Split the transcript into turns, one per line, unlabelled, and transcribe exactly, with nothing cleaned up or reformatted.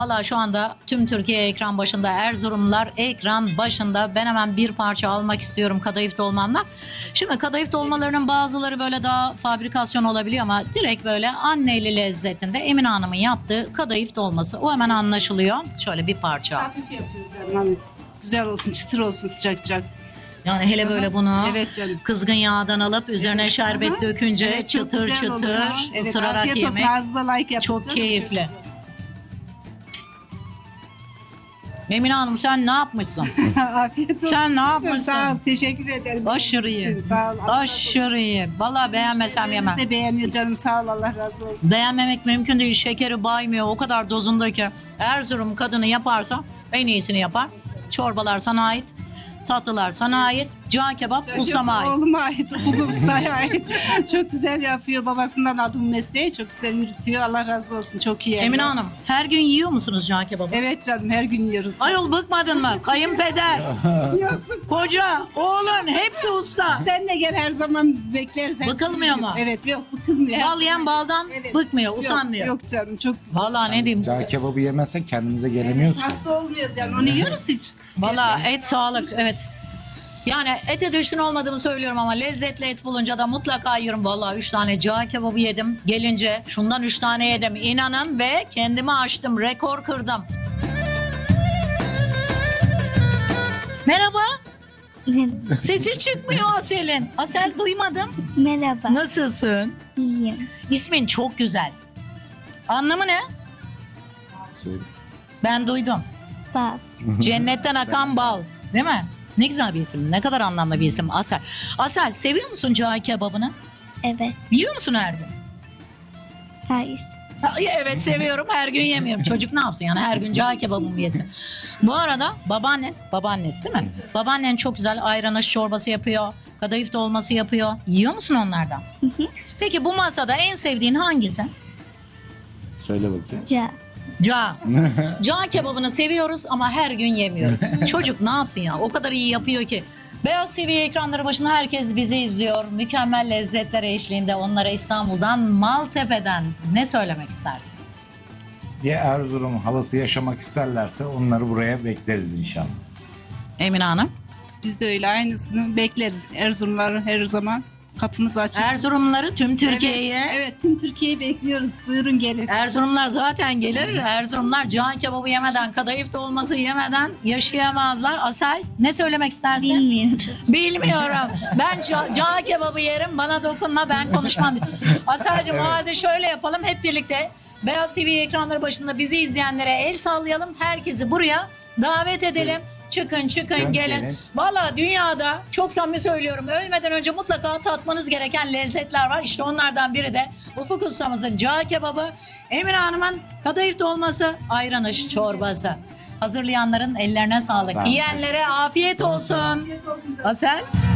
Valla şu anda tüm Türkiye ekran başında, Erzurumlular ekran başında. Ben hemen bir parça almak istiyorum kadayıf dolmamla. Şimdi kadayıf dolmalarının bazıları böyle daha fabrikasyon olabiliyor ama direkt böyle anneli lezzetinde Emine Hanım'ın yaptığı kadayıf dolması. O hemen anlaşılıyor. Şöyle bir parça.
Hafif yapıyoruz canım. Hani güzel olsun, çıtır olsun sıcak sıcak.
Yani hele böyle bunu
Evet canım.
kızgın yağdan alıp üzerine
Evet.
şerbet
Aha.
dökünce
Evet, çok
çıtır
güzel olur.
çıtır
Ha, evet,
ısırarak
afiyet olsun.
yemek
Ağzınıza layık yapın
çok
canım.
keyifli.
Çok
Emine Hanım sen ne yapmışsın?
güzel. Afiyet olsun.
Sen ne yapmışsın?
Sağ ol, teşekkür ederim.
Aşırı iyi.
İçin, Sağ ol.
Aşırı iyi. Valla beğenmesem yemem.
de beğeniyor canım, sağ ol, Allah razı olsun.
Beğenmemek mümkün değil. Şekeri baymıyor. O kadar dozunda ki. Erzurum kadını yaparsa en iyisini yapar. Çorbalar sana ait. Tatlılar sana ait. Cağ kebap ustama ait.
Oğluma ait, Ufuk Usta'ya ait. Çok güzel yapıyor. Babasından aldım mesleği. Çok güzel yürütüyor. Allah razı olsun. Çok iyi.
Emine
evlat.
Hanım her gün yiyor musunuz cağ kebabı?
Evet canım, her gün yiyoruz.
Ayol bıkmadın mı? Kayınpeder,
Yok,
koca, oğlun hepsi usta.
sen de gel, her zaman bekleriz. Her
Bıkılmıyor
türlü.
mu?
Evet, yok bıkılmıyor. Her
Bal yiyen baldan
Evet.
bıkmıyor,
Yok,
usanmıyor.
Yok canım, çok güzel.
Valla ne diyeyim?
Cağ kebabı yemezsek kendimize gelemiyoruz ki.
Hasta olmuyoruz yani, onu yiyoruz hiç.
Valla et sağlık, evet. Yani ete düşkün olmadığımı söylüyorum ama lezzetli et bulunca da mutlaka yiyorum. Valla üç tane cağ kebabı yedim. Gelince şundan üç tane yedim. İnanın ve kendimi aştım, rekor kırdım. Merhaba. Sesi çıkmıyor Asel'in. Asel duymadım.
Merhaba.
Nasılsın?
İyiyim.
İsmin çok güzel. Anlamı ne?
Söyle.
Ben duydum.
Bal.
Cennetten akan bal. Değil mi? Ne güzel bir isim. Ne kadar anlamlı bir isim. Asel. Asel seviyor musun cağ kebabını?
Evet.
Yiyor musun her gün?
Hayır.
Ha, Evet seviyorum. Her gün yemiyorum. Çocuk ne yapsın yani her gün cağ kebabımı yesin. Bu arada babaannen, babaannesi değil mi? Babaannen çok güzel ayran aşı çorbası yapıyor. Kadayıf dolması yapıyor. Yiyor musun onlardan? Peki bu masada en sevdiğin hangisi?
Söyle bakayım.
Ca.
Cağ. Cağ kebabını seviyoruz ama her gün yemiyoruz. Çocuk ne yapsın ya? O kadar iyi yapıyor ki. Beyaz T V ekranları başında herkes bizi izliyor. Mükemmel lezzetler eşliğinde onlara İstanbul'dan, Maltepe'den ne söylemek istersin?
Ya Erzurum havası yaşamak isterlerse onları buraya bekleriz inşallah.
Emine Hanım.
Biz de öyle aynısını bekleriz. Erzurumlar her zaman kapımız açık.
Erzurumluları tüm Türkiye'ye.
Evet, evet, tüm Türkiye'yi bekliyoruz. Buyurun gelin.
Erzurumlar zaten gelir. Erzurumlar cağ kebabı yemeden, kadayıf dolması yemeden yaşayamazlar. Asel ne söylemek istersin?
Bilmiyorum.
Bilmiyorum. Ben ca- cağ kebabı yerim. Bana dokunma, ben konuşmam. Aselcim o halde şöyle yapalım. Hep birlikte Beyaz T V ekranları başında bizi izleyenlere el sallayalım. Herkesi buraya davet edelim. Çıkın çıkın
Gelin,
gelin.
gelin.
Valla dünyada çok samimi söylüyorum. Ölmeden önce mutlaka tatmanız gereken lezzetler var. İşte onlardan biri de Ufuk ustamızın cağ kebabı. Emine Hanım'ın kadayıf dolması, ayran aşı çorbası. Hazırlayanların ellerine sağlık.
Sağ olun.
Yiyenlere afiyet olsun. Asel.